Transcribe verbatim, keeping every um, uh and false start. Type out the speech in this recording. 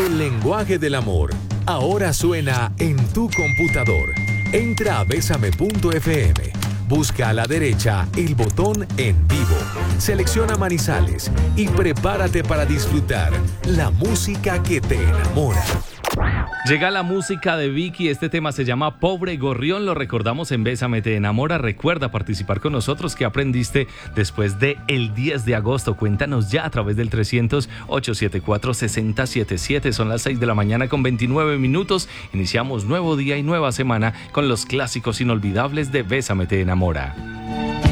El lenguaje del amor ahora suena en tu computador. Entra a besame punto efe eme. Busca a la derecha el botón En Vivo. Selecciona Manizales y prepárate para disfrutar la música que te enamora. Llega la música de Vicky, este tema se llama Pobre Gorrión, lo recordamos en Bésame Te Enamora. Recuerda participar con nosotros. ¿Qué aprendiste después del diez de agosto? Cuéntanos ya a través del trescientos, ochocientos setenta y cuatro, sesenta setenta y siete. Son las seis de la mañana con veintinueve minutos. Iniciamos nuevo día y nueva semana con los clásicos inolvidables de Bésame Te Enamora.